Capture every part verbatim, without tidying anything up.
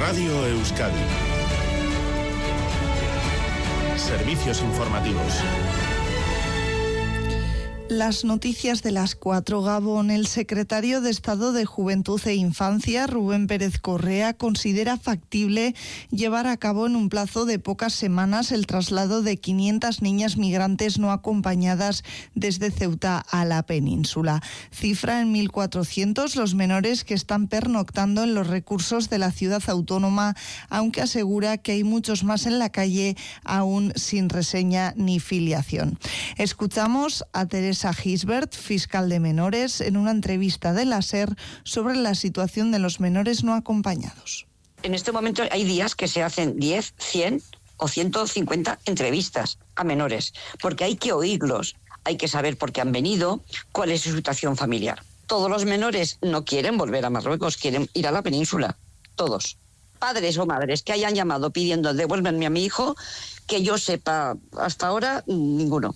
Radio Euskadi. Servicios informativos. Las noticias de las cuatro. Gabón. El secretario de Estado de Juventud e Infancia, Rubén Pérez Correa, considera factible llevar a cabo en un plazo de pocas semanas el traslado de quinientas niñas migrantes no acompañadas desde Ceuta a la península. Cifra en mil cuatrocientos los menores que están pernoctando en los recursos de la ciudad autónoma, aunque asegura que hay muchos más en la calle aún sin reseña ni filiación. Escuchamos a Teresa Gisbert, fiscal de menores, en una entrevista de la SER sobre la situación de los menores no acompañados. En este momento hay días que se hacen diez, cien o ciento cincuenta entrevistas a menores, porque hay que oírlos, hay que saber por qué han venido, cuál es su situación familiar. Todos los menores no quieren volver a Marruecos, quieren ir a la península, todos. Padres o madres que hayan llamado pidiendo devuélvanme a mi hijo, que yo sepa hasta ahora, ninguno.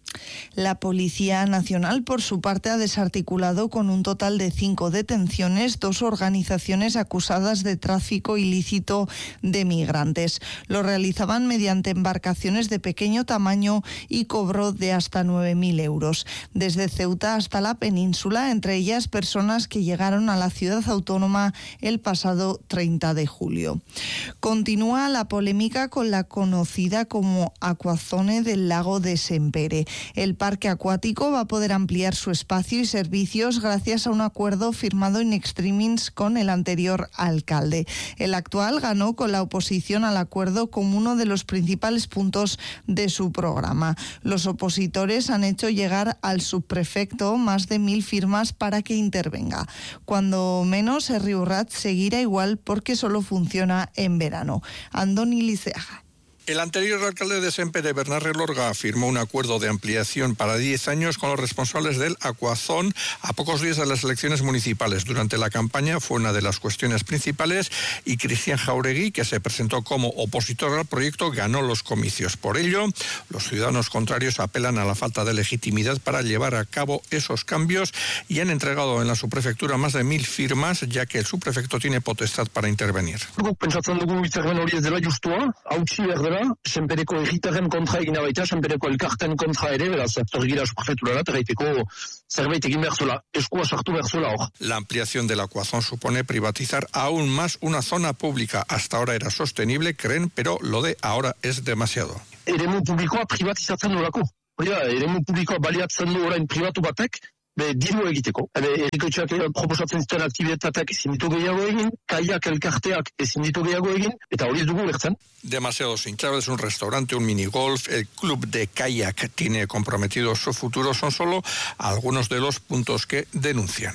La Policía Nacional, por su parte, ha desarticulado con un total de cinco detenciones dos organizaciones acusadas de tráfico ilícito de migrantes. Lo realizaban mediante embarcaciones de pequeño tamaño y cobro de hasta nueve mil euros. Desde Ceuta hasta la península, entre ellas personas que llegaron a la ciudad autónoma el pasado treinta de julio. Continúa la polémica con la conocida como Aquazone del lago de Sempere. El parque acuático va a poder ampliar su espacio y servicios gracias a un acuerdo firmado in extremis con el anterior alcalde. El actual ganó con la oposición al acuerdo como uno de los principales puntos de su programa. Los opositores han hecho llegar al subprefecto más de mil firmas para que intervenga. Cuando menos, Herriurrat seguirá igual porque solo funciona en verano. Andoni Liceaga. El anterior alcalde de Sempere, Bernardo Lorga, firmó un acuerdo de ampliación para diez años con los responsables del Aquazón a pocos días de las elecciones municipales. Durante la campaña fue una de las cuestiones principales y Cristian Jauregui, que se presentó como opositor al proyecto, ganó los comicios. Por ello, los ciudadanos contrarios apelan a la falta de legitimidad para llevar a cabo esos cambios y han entregado en la subprefectura más de mil firmas, ya que el subprefecto tiene potestad para intervenir. Senpereko egitaren kontra egina baita, Senpereko elkarten kontra ere, beraz, torgira subprefekturara, terreiteko zerbait egin behar zuela, eskua sartu behar zuela hor. La ampliación del Aquazón supone privatizar aún más una zona pública. Hasta ahora era sostenible, creen, pero lo de ahora es demasiado. Eremu publikoa privatizatzen nolako. Hori da, eremu publikoa baliatzen du orain pribatu batek, be, diru egiteko. Ebe, erikoitxak proposatzen zuten aktibitateak ezin ditu gehiago egin, kaiak elkarteak ezin ditu gehiago egin, eta hori ez dugu lertzen. Demasiados hinchables, un restaurante, un minigolf, el club de kayak tiene comprometido su futuro, son solo algunos de los puntos que denuncian.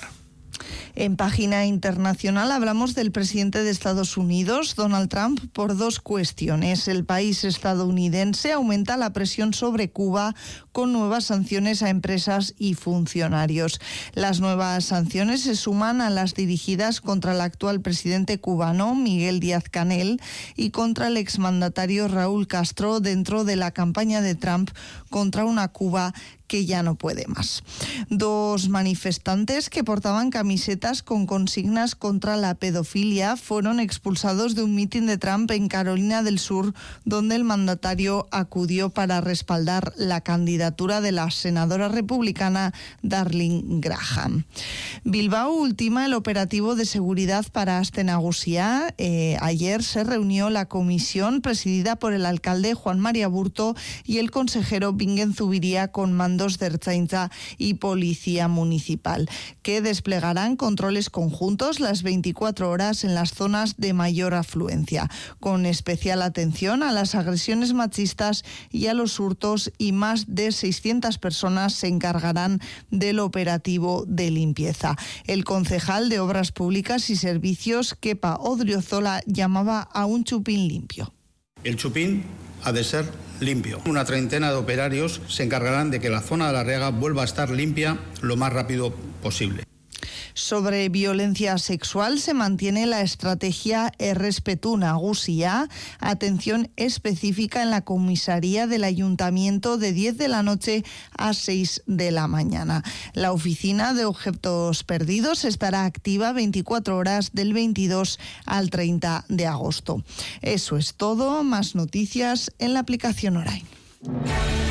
En página internacional hablamos del presidente de Estados Unidos, Donald Trump, por dos cuestiones. El país estadounidense aumenta la presión sobre Cuba con nuevas sanciones a empresas y funcionarios. Las nuevas sanciones se suman a las dirigidas contra el actual presidente cubano, Miguel Díaz-Canel, y contra el exmandatario Raúl Castro dentro de la campaña de Trump contra una Cuba que ya no puede más. Dos manifestantes que portaban camisetas con consignas contra la pedofilia fueron expulsados de un mitin de Trump en Carolina del Sur, donde el mandatario acudió para respaldar la candidatura de la senadora republicana Darlene Graham. Bilbao ultima el operativo de seguridad para Aste Nagusia. Eh, ayer se reunió la comisión presidida por el alcalde Juan María Burto y el consejero Bingen Zubiría con mando de Ertzaintza y Policía Municipal, que desplegarán controles conjuntos las veinticuatro horas en las zonas de mayor afluencia, con especial atención a las agresiones machistas y a los hurtos, y más de seiscientas personas se encargarán del operativo de limpieza. El concejal de Obras Públicas y Servicios, Kepa Odriozola, llamaba a un chupín limpio. El chupín ha de ser limpio. Una treintena de operarios se encargarán de que la zona de la Arriaga vuelva a estar limpia lo más rápido posible. Sobre violencia sexual se mantiene la estrategia Errespetu Nagusia, atención específica en la comisaría del Ayuntamiento de diez de la noche a seis de la mañana. La oficina de objetos perdidos estará activa veinticuatro horas del veintidós al treinta de agosto. Eso es todo, más noticias en la aplicación Orain.